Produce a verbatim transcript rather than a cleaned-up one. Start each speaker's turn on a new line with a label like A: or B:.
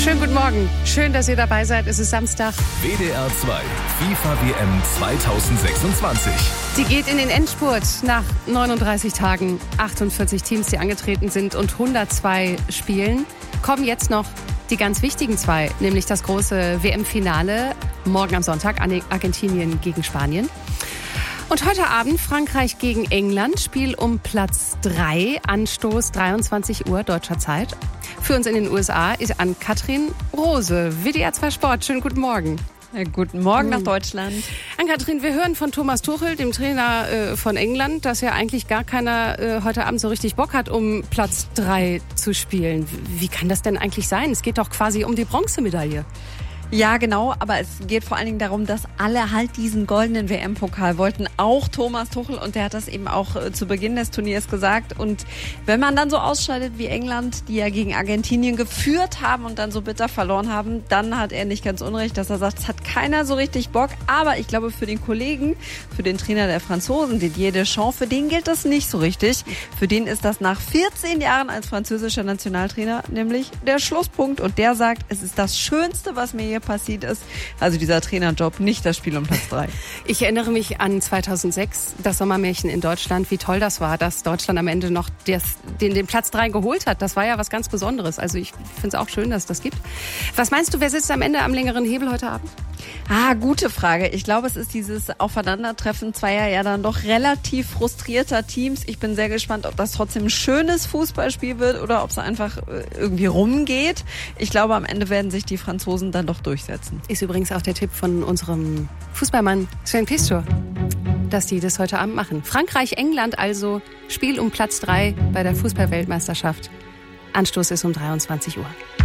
A: Schönen guten Morgen. Schön, dass ihr dabei seid. Es ist Samstag.
B: W D R zwei FIFA W M zweitausendsechsundzwanzig.
A: Sie geht in den Endspurt nach neununddreißig Tagen. achtundvierzig Teams, die angetreten sind und hundertzwei spielen. Kommen jetzt noch die ganz wichtigen zwei, nämlich das große W M-Finale morgen am Sonntag, Argentinien gegen Spanien. Und heute Abend Frankreich gegen England, Spiel um Platz drei, Anstoß dreiundzwanzig Uhr deutscher Zeit. Für uns in den U S A ist Ann-Kathrin Rose, W D R zwei Sport. Schönen guten Morgen.
C: Ja, guten Morgen nach Deutschland.
A: Ann-Kathrin, wir hören von Thomas Tuchel, dem Trainer äh, von England, dass ja eigentlich gar keiner äh, heute Abend so richtig Bock hat, um Platz drei zu spielen. Wie kann das denn eigentlich sein? Es geht doch quasi um die Bronzemedaille.
C: Ja, genau, aber es geht vor allen Dingen darum, dass alle halt diesen goldenen W M-Pokal wollten, auch Thomas Tuchel, und der hat das eben auch äh, zu Beginn des Turniers gesagt. Und wenn man dann so ausscheidet wie England, die ja gegen Argentinien geführt haben und dann so bitter verloren haben, dann hat er nicht ganz unrecht, dass er sagt, es hat keiner so richtig Bock. Aber ich glaube, für den Kollegen, für den Trainer der Franzosen, Didier Deschamps, für den gilt das nicht so richtig. Für den ist das nach vierzehn Jahren als französischer Nationaltrainer nämlich der Schlusspunkt. Und der sagt, es ist das Schönste, was mir hier passiert ist. Also dieser Trainerjob, nicht das Spiel um Platz drei.
A: Ich erinnere mich an zweitausendsechs, das Sommermärchen in Deutschland, wie toll das war, dass Deutschland am Ende noch des, den, den Platz drei geholt hat. Das war ja was ganz Besonderes. Also ich finde es auch schön, dass es das gibt. Was meinst du, wer sitzt am Ende am längeren Hebel heute Abend?
C: Ah, gute Frage. Ich glaube, es ist dieses Aufeinandertreffen zweier ja dann doch relativ frustrierter Teams. Ich bin sehr gespannt, ob das trotzdem ein schönes Fußballspiel wird oder ob es einfach irgendwie rumgeht. Ich glaube, am Ende werden sich die Franzosen dann doch durchsetzen.
A: Ist übrigens auch der Tipp von unserem Fußballmann Sven Pistor, dass die das heute Abend machen. Frankreich, England also, Spiel um Platz drei bei der Fußballweltmeisterschaft. Anstoß ist um dreiundzwanzig Uhr.